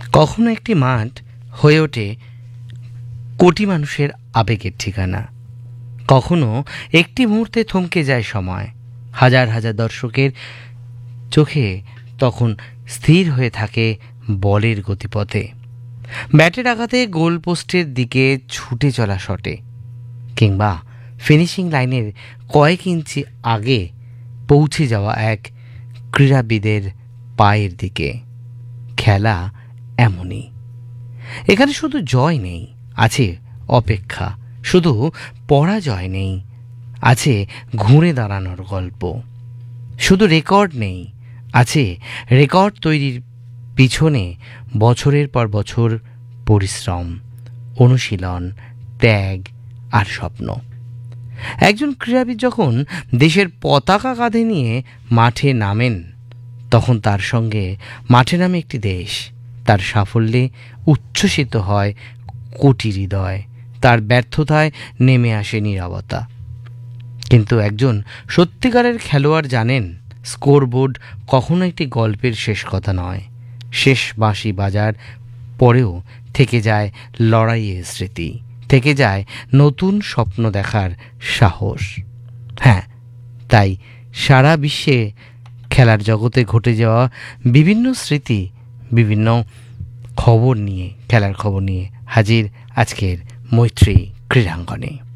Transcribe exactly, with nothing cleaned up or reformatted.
কখনো একটি মাঠ হয়ে ওঠে কোটি মানুষের আবেগের ঠিকানা, কখনো একটি মুহূর্তে থমকে যায় সময়। হাজার হাজার দর্শকের চোখে তখন স্থির হয়ে থাকে বলের গতিপথে, ব্যাটের আঘাতে গোল পোস্টের দিকে ছুটে চলা শটে, কিংবা ফিনিশিং লাইনের কয়েক ইঞ্চি আগে পৌঁছে যাওয়া এক ক্রীড়াবিদের পায়ের দিকে। খেলা এমনই, এখানে শুধু জয় নেই, আছে অপেক্ষা। শুধু পরাজয় নেই, আছে ঘুরে দাঁড়ানোর গল্প। শুধু রেকর্ড নেই, আছে রেকর্ড তৈরির পিছনে বছরের পর বছর পরিশ্রম, অনুশীলন, ত্যাগ আর স্বপ্ন। একজন ক্রীড়াবিদ যখন দেশের পতাকা কাঁধে নিয়ে মাঠে নামেন, তখন তার সঙ্গে মাঠে নামে একটি দেশ। তার সাফল্যে উচ্ছ্বসিত হয় কোটি হৃদয়, তার ব্যর্থতায় নেমে আসে নীরবতা। কিন্তু একজন সত্যিকারের খেলোয়াড় জানেন, স্কোরবোর্ড কখনো একটি গল্পের শেষ কথা নয়। শেষ বাঁশি বাজার পরেও থেকে যায় লড়াইয়ের স্মৃতি, থেকে যায় নতুন স্বপ্ন দেখার সাহস। হ্যাঁ, তাই সারা বিশ্বে খেলার জগতে ঘটে যাওয়া বিভিন্ন স্মৃতি, বিভিন্ন খবর নিয়ে, খেলার খবর নিয়ে হাজির আজকের মৈত্রী ক্রীড়াঙ্গনে।